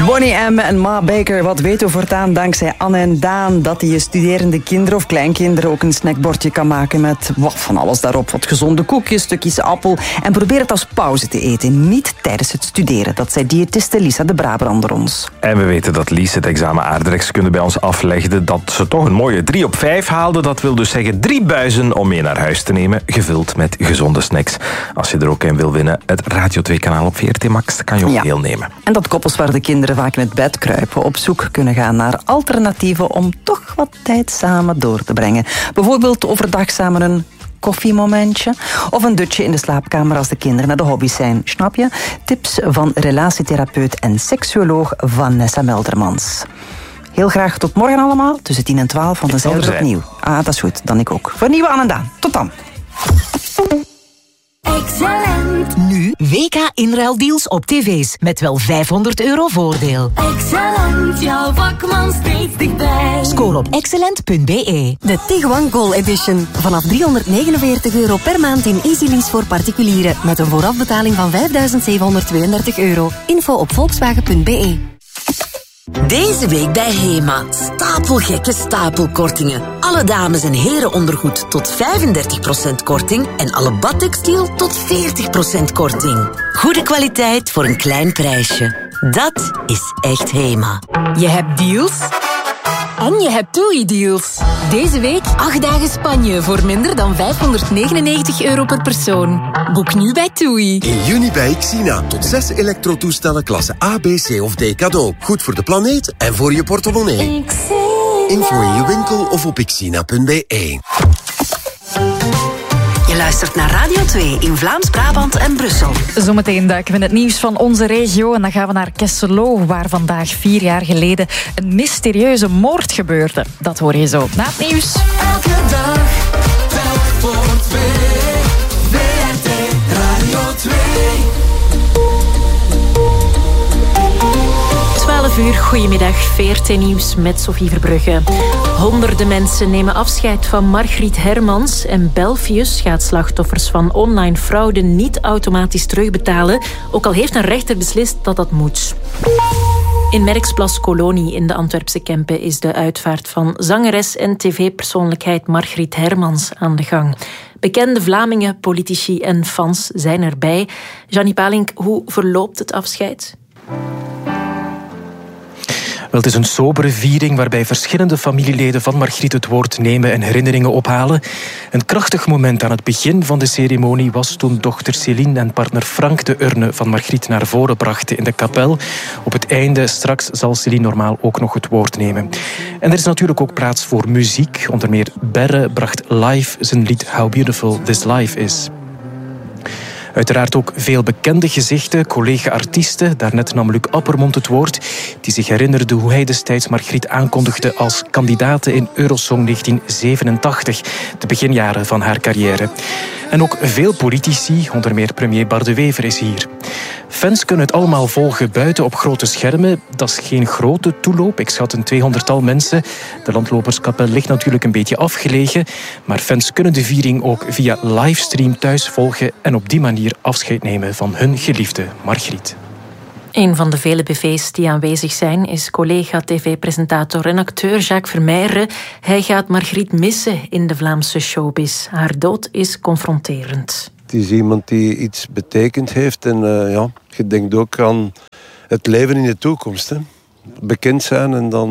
Bonnie M. en Ma Baker, wat weet u voortaan dankzij Anne en Daan dat je studerende kinderen of kleinkinderen ook een snackbordje kan maken met van alles daarop. Wat gezonde koekjes, stukjes appel en probeer het als pauze te eten, niet tijdens het studeren. Dat zei diëtiste Lisa de Brabander ons. En we weten dat Lies het examen aardrijkskunde bij ons aflegde, dat ze toch een mooie 3 op 5 haalde. Dat wil dus zeggen 3 buizen om mee naar huis te nemen, gevuld met gezonde snacks. Als je er ook een wil winnen, het Radio 2-kanaal op VRT Max, kan je ook deelnemen. En dat koppels waar de kinderen vaak in het bed kruipen op zoek kunnen gaan naar alternatieven om toch wat tijd samen door te brengen. Bijvoorbeeld overdag samen een koffiemomentje of een dutje in de slaapkamer als de kinderen naar de hobby's zijn. Snap je? Tips van relatietherapeut en seksuoloog Vanessa Meldermans. Heel graag tot morgen allemaal, tussen 10 en 12, want dan zijn we er opnieuw. Dat is goed, dan ik ook. Voor nieuwe Anne en Daan. Tot dan. Excellent. Nu WK inruildeals op tv's met wel €500 voordeel. Excellent, jouw vakman steeds dichtbij. Scoor op excellent.be. De Tiguan Goal Edition. Vanaf €349 per maand in EasyLease voor particulieren. Met een voorafbetaling van €5.732. Info op volkswagen.be. Deze week bij HEMA. Stapelgekke stapelkortingen. Alle dames- en herenondergoed tot 35% korting en alle badtextiel tot 40% korting. Goede kwaliteit voor een klein prijsje. Dat is echt HEMA. Je hebt deals en je hebt TUI-deals. Deze week 8 dagen Spanje voor minder dan €599 per persoon. Boek nu bij TUI. In juni bij Xina. Tot 6 elektrotoestellen klasse A, B, C of D cadeau. Goed voor de planeet en voor je portemonnee. Info in je winkel of op xina.be. Je luistert naar Radio 2 in Vlaams-Brabant en Brussel. Zometeen duiken we in het nieuws van onze regio en dan gaan we naar Kesselo, waar vandaag 4 jaar geleden een mysterieuze moord gebeurde. Dat hoor je zo na het nieuws. Elke dag, telk voor 2. VRT Radio 2. 12 uur, goedemiddag, VRT Nieuws met Sophie Verbrugge. Honderden mensen nemen afscheid van Margriet Hermans en Belfius gaat slachtoffers van online fraude niet automatisch terugbetalen, ook al heeft een rechter beslist dat dat moet. In Merksplas Kolonie in de Antwerpse Kempen is de uitvaart van zangeres en tv-persoonlijkheid Margriet Hermans aan de gang. Bekende Vlamingen, politici en fans zijn erbij. Gianni Palink, hoe verloopt het afscheid? Wel, het is een sobere viering waarbij verschillende familieleden van Margriet het woord nemen en herinneringen ophalen. Een krachtig moment aan het begin van de ceremonie was toen dochter Céline en partner Frank de urne van Margriet naar voren brachten in de kapel. Op het einde straks zal Céline normaal ook nog het woord nemen. En er is natuurlijk ook plaats voor muziek. Onder meer Berre bracht live zijn lied How Beautiful This Life Is. Uiteraard ook veel bekende gezichten, collega-artiesten. Daarnet nam Luc Appermond het woord, die zich herinnerde hoe hij destijds Margriet aankondigde als kandidate in Eurosong 1987, de beginjaren van haar carrière. En ook veel politici, onder meer premier Bart De Wever is hier. Fans kunnen het allemaal volgen buiten op grote schermen. Dat is geen grote toeloop, ik schat een 200-tal mensen. De landloperskapel ligt natuurlijk een beetje afgelegen, maar fans kunnen de viering ook via livestream thuis volgen en op die manier afscheid nemen van hun geliefde Margriet. Een van de vele BV's die aanwezig zijn is collega tv-presentator en acteur Jacques Vermeijeren. Hij gaat Margriet missen in de Vlaamse showbiz. Haar dood is confronterend. Het is iemand die iets betekend heeft en je denkt ook aan het leven in de toekomst. Hè. Bekend zijn en dan,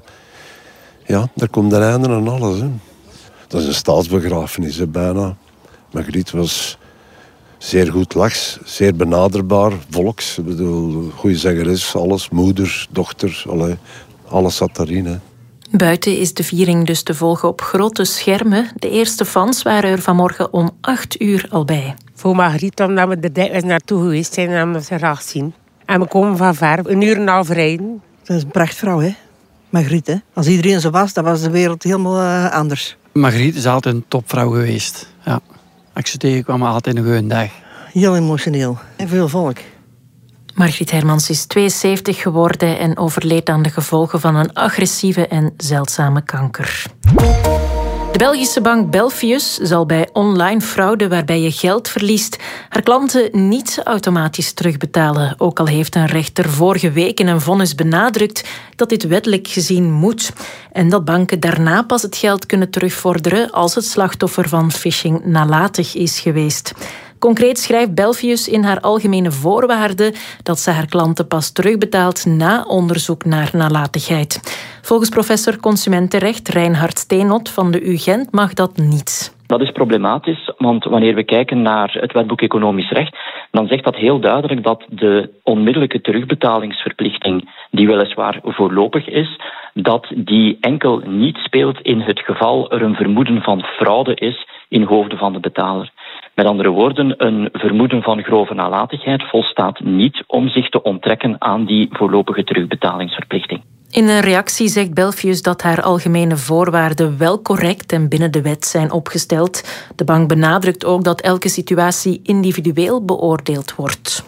er komt een einde aan alles. Hè. Dat is een staatsbegrafenis, hè, bijna. Margriet was zeer goed lachs, zeer benaderbaar, volks. Ik bedoel, goede zangeres, alles, moeder, dochter, alles zat daarin. Hè. Buiten is de viering dus te volgen op grote schermen. De eerste fans waren er vanmorgen om 8 uur al bij. Voor Margriet, omdat we er dikwijls naartoe geweest zijn en we ze graag zien. En we komen van ver, 1 uur en een half rijden. Dat is een prachtvrouw, hè? Margriet, hè? Als iedereen zo was, dan was de wereld helemaal anders. Margriet is altijd een topvrouw geweest. Ja. Als ik ze tegenkwam, altijd een goede dag. Heel emotioneel. En veel volk. Margriet Hermans is 72 geworden en overleed aan de gevolgen van een agressieve en zeldzame kanker. De Belgische bank Belfius zal bij online fraude waarbij je geld verliest haar klanten niet automatisch terugbetalen. Ook al heeft een rechter vorige week in een vonnis benadrukt dat dit wettelijk gezien moet. En dat banken daarna pas het geld kunnen terugvorderen als het slachtoffer van phishing nalatig is geweest. Concreet schrijft Belfius in haar algemene voorwaarden dat ze haar klanten pas terugbetaalt na onderzoek naar nalatigheid. Volgens professor Consumentenrecht Reinhard Steenot van de UGent mag dat niet. Dat is problematisch, want wanneer we kijken naar het wetboek economisch recht, dan zegt dat heel duidelijk dat de onmiddellijke terugbetalingsverplichting, die weliswaar voorlopig is, dat die enkel niet speelt in het geval er een vermoeden van fraude is in hoofde van de betaler. Met andere woorden, een vermoeden van grove nalatigheid volstaat niet om zich te onttrekken aan die voorlopige terugbetalingsverplichting. In een reactie zegt Belfius dat haar algemene voorwaarden wel correct en binnen de wet zijn opgesteld. De bank benadrukt ook dat elke situatie individueel beoordeeld wordt.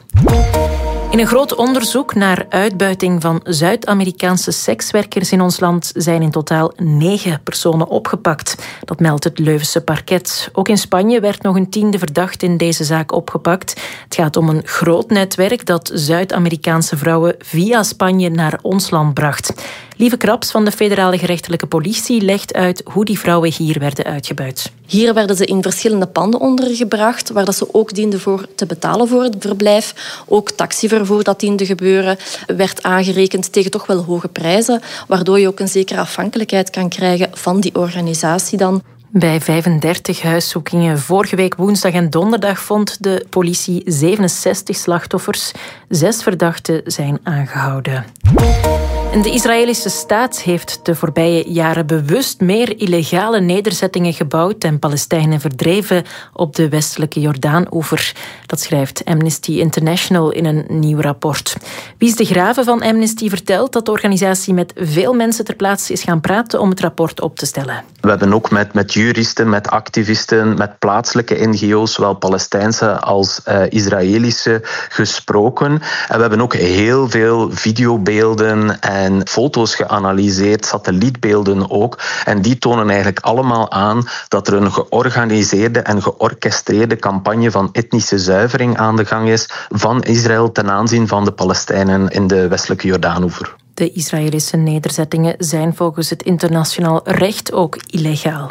In een groot onderzoek naar uitbuiting van Zuid-Amerikaanse sekswerkers in ons land zijn in totaal 9 personen opgepakt. Dat meldt het Leuvense parket. Ook in Spanje werd nog een 10e verdachte in deze zaak opgepakt. Het gaat om een groot netwerk dat Zuid-Amerikaanse vrouwen via Spanje naar ons land bracht. Lieve Kraps van de federale gerechtelijke politie legt uit hoe die vrouwen hier werden uitgebuit. Hier werden ze in verschillende panden ondergebracht, waar dat ze ook dienden voor te betalen voor het verblijf. Ook taxivervoer dat diende gebeuren, werd aangerekend tegen toch wel hoge prijzen, waardoor je ook een zekere afhankelijkheid kan krijgen van die organisatie dan. Bij 35 huiszoekingen vorige week woensdag en donderdag vond de politie 67 slachtoffers. 6 verdachten zijn aangehouden. En de Israëlische staat heeft de voorbije jaren bewust meer illegale nederzettingen gebouwd en Palestijnen verdreven op de westelijke Jordaanoever. Dat schrijft Amnesty International in een nieuw rapport. Wies de Graven van Amnesty vertelt dat de organisatie met veel mensen ter plaatse is gaan praten om het rapport op te stellen. We hebben ook met juristen, met activisten, met plaatselijke NGO's, zowel Palestijnse als Israëlische, gesproken. En we hebben ook heel veel videobeelden en foto's geanalyseerd, satellietbeelden ook. En die tonen eigenlijk allemaal aan dat er een georganiseerde en georchestreerde campagne van etnische zuivering aan de gang is van Israël ten aanzien van de Palestijnen in de westelijke Jordaanoever. De Israëlische nederzettingen zijn volgens het internationaal recht ook illegaal.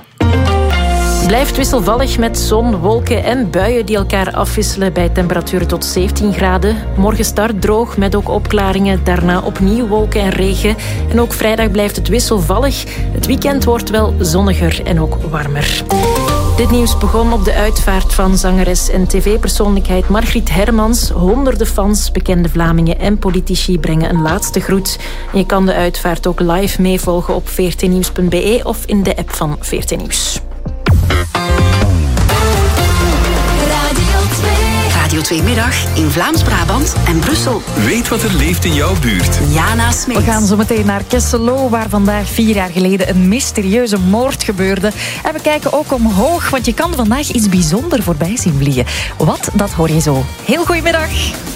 Het blijft wisselvallig met zon, wolken en buien die elkaar afwisselen bij temperaturen tot 17 graden. Morgen start droog met ook opklaringen, daarna opnieuw wolken en regen. En ook vrijdag blijft het wisselvallig. Het weekend wordt wel zonniger en ook warmer. Dit nieuws begon op de uitvaart van zangeres en tv-persoonlijkheid Margriet Hermans. Honderden fans, bekende Vlamingen en politici brengen een laatste groet. En je kan de uitvaart ook live meevolgen op vrtnieuws.be of in de app van VRT Nieuws. Radio 2 Middag in Vlaams-Brabant en Brussel. Weet wat er leeft in jouw buurt. Jana Smit. We gaan zo meteen naar Kesselo, waar vandaag 4 jaar geleden een mysterieuze moord gebeurde. En we kijken ook omhoog, want je kan vandaag iets bijzonders voorbij zien vliegen. Wat, dat hoor je zo. Heel goedemiddag.